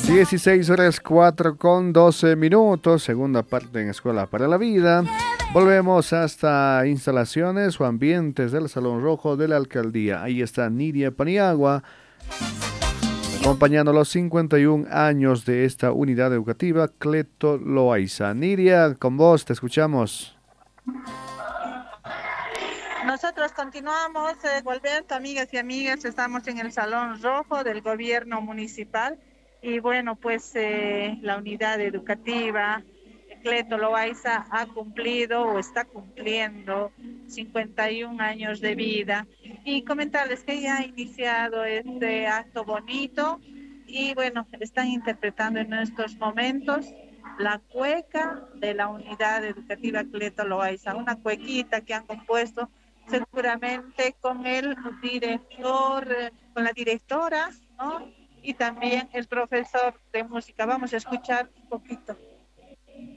16 horas 4 con 12 minutos, segunda parte en Escuela para la Vida. Volvemos hasta instalaciones o ambientes del Salón Rojo de la Alcaldía. Ahí está Nidia Paniagua, acompañando los 51 años de esta unidad educativa, Cleto Loaiza. Nidia, con vos, te escuchamos. Nosotros continuamos, Gualberto, amigas y amigas, estamos en el Salón Rojo del Gobierno Municipal y bueno, pues la unidad educativa Cleto Loaiza ha cumplido o está cumpliendo 51 años de vida y comentarles que ya ha iniciado este acto bonito y bueno, están interpretando en estos momentos la cueca de la unidad educativa Cleto Loaiza, una cuequita que han compuesto seguramente con el director, con la directora, ¿no? Y también el profesor de música. Vamos a escuchar un poquito.